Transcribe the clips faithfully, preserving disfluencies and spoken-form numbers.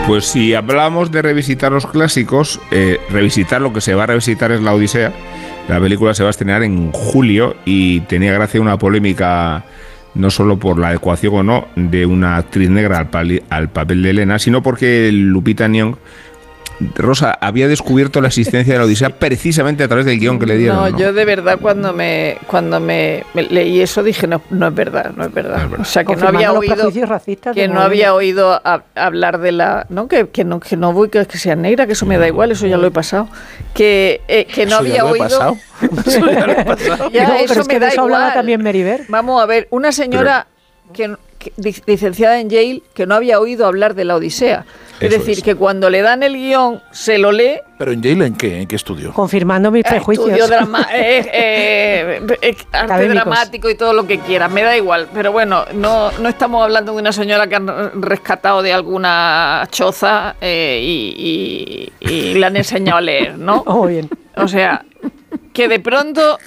Pues si hablamos de revisitar los clásicos, eh, revisitar lo que se va a revisitar es La Odisea. La película se va a estrenar en julio y tenía gracia una polémica, no solo por la adecuación o no de una actriz negra al, pali, al papel de Elena, sino porque Lupita Nyong'o, Rosa, había descubierto la existencia de La Odisea precisamente a través del guión que le dieron. No, ¿no? yo de verdad cuando me cuando me, me leí eso dije no, no es verdad, no es verdad. No es verdad. O sea que no había oído que no había oído a, a hablar de la, no que, que no que no voy que, que sea negra, que eso me da igual, eso ya lo he pasado. Que eh, que no ¿Eso había ya lo he oído. pasado? Eso ya lo he pasado. Ya, no, eso pero es me que da de eso igual. hablaba también Meribel. Vamos a ver, una señora pero... que, que licenciada en Yale que no había oído hablar de La Odisea. Es Eso decir, es. que cuando le dan el guión, se lo lee. ¿Pero en Yale en qué? ¿En qué estudio? Confirmando mis prejuicios. Estudio drama, eh, eh, eh, arte Académicos. dramático y todo lo que quiera, me da igual. Pero bueno, no, no estamos hablando de una señora que han rescatado de alguna choza eh, y, y, y le han enseñado a leer, ¿no? Oh, bien. O sea, que de pronto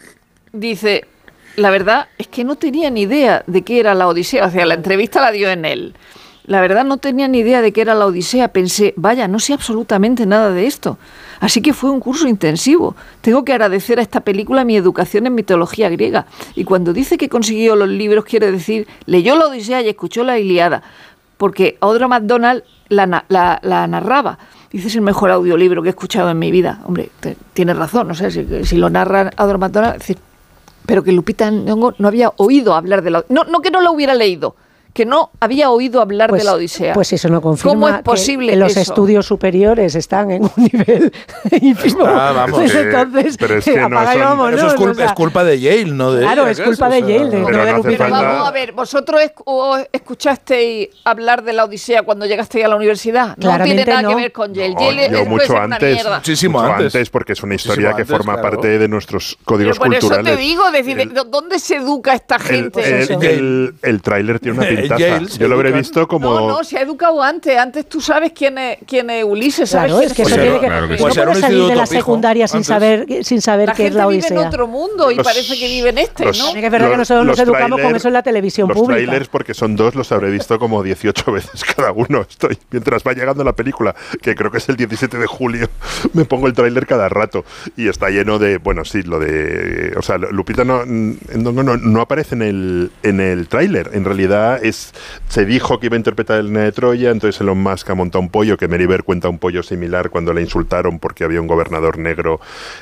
dice, la verdad es que no tenía ni idea de qué era La Odisea. O sea, la entrevista la dio en él. La verdad no tenía ni idea de qué era La Odisea. Pensé, vaya, no sé absolutamente nada de esto. Así que fue un curso intensivo. Tengo que agradecer a esta película mi educación en mitología griega. Y cuando dice que consiguió los libros, quiere decir, leyó La Odisea y escuchó la Ilíada. Porque Audra McDonald la, la, la narraba. Dice, es el mejor audiolibro que he escuchado en mi vida. Hombre, te, tienes razón, no sé, si, si lo narra Audra McDonald, es decir, pero que Lupita Nyong'o no había oído hablar de la... No, no que no lo hubiera leído, que no había oído hablar pues, de La Odisea. Pues eso no confirma ¿Cómo es posible que, que los eso? estudios superiores están en un nivel ínfimo. Ah, vamos, Pues que- entonces, pero es que no apaga y son- vámonos, Eso es culpa, o sea, es culpa de Yale, no de Claro, ella, es ¿qué culpa O de sea, Yale, de- Pero no no de hace Lupita falta- Nyong'o. Vamos a ver, ¿vosotros esc- o escuchasteis hablar de La Odisea cuando llegasteis a la universidad? No Claramente tiene nada no. que ver con Yale. No, Yale yo es- puede mucho ser una antes, mierda. Muchísimo mucho antes. antes, porque es una historia Muchísimo que antes, forma claro. parte de nuestros códigos Pero por eso culturales. te digo, decir, El- ¿de ¿dónde se educa esta El, gente? el, el, el tráiler tiene una En pintaza. Yale se Yo lo habré educan. visto como... No, no, se ha educado antes. Antes tú sabes quién es, quién es Ulises, ¿sabes Claro, quién es que es eso Pues tiene era- que... claro que no sí. Pues era un puedes salir de instituto la pijo secundaria sin antes. saber, sin saber La qué es gente la vive Odisea. en otro mundo y Los- parece que vive en este, los- ¿no? Tiene que ver que los- nosotros nos los educamos con tráiler- eso en la televisión los pública. trailers, porque son dos, los habré visto como dieciocho veces cada uno. Estoy mientras va llegando la película, que creo que es el diecisiete de julio, me pongo el tráiler cada rato y está lleno de, bueno, sí, lo de, o sea, Lupita no, no, no, no aparece en el en el tráiler. En realidad es se dijo que iba a interpretar a Helena de Troya, entonces Elon Musk ha montado un pollo, que Mary Bear cuenta un pollo similar cuando la insultaron porque había un gobernador negro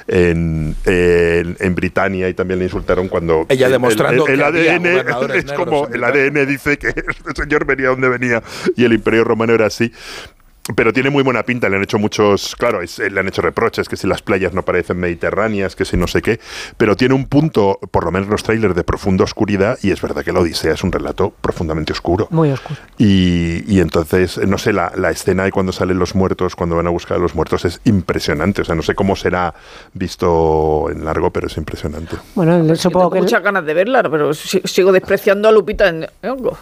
en, en, en Britania, y también le insultaron cuando Ella el- demostrando el, el que había A D N gobernadores es negros como en el A D N dice que este señor venía donde venía y el Imperio Romano era así. Pero tiene muy buena pinta, le han hecho muchos, claro, es, le han hecho reproches, que si las playas no parecen mediterráneas, que si no sé qué, pero tiene un punto, por lo menos los trailers, de profunda oscuridad, y es verdad que la Odisea es un relato profundamente oscuro. Muy oscuro. Y, y entonces, no sé, la, la escena de cuando salen los muertos, cuando van a buscar a los muertos, es impresionante. O sea, no sé cómo será visto en largo, pero es impresionante. Bueno, Yo supongo tengo que... muchas ganas de verla, pero si- sigo despreciando a Lupita Nyong'o.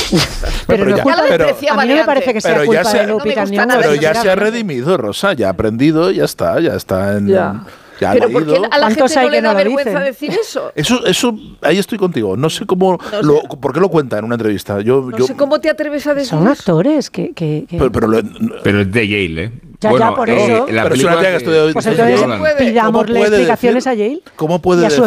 Pero, Pero no es ya- culpa de- pero- a mí no me parece que sea Pero ya culpa se- de no me Lupita gusta Nyong'o. nada, Pero ya se ha sinceramente. redimido, Rosa, ya ha aprendido, ya está, ya está en... Ya. ya ha Pero ¿por leído. qué a la ¿Cuántos gente hay no le que no da lo vergüenza dicen? decir eso? Eso, eso, ahí estoy contigo. No sé cómo, No lo, sé. ¿por qué lo cuenta en una entrevista? Yo, No yo, sé cómo te atreves a decir Son eso. actores que... que, que- Pero, pero lo- Pero es de Yale, ¿eh? Ya, ya, por eso. la Pero es una película tía que estudió- Pues ¿cómo entonces puede- pidámosle puede explicaciones decir- a Yale ¿Cómo puede y a su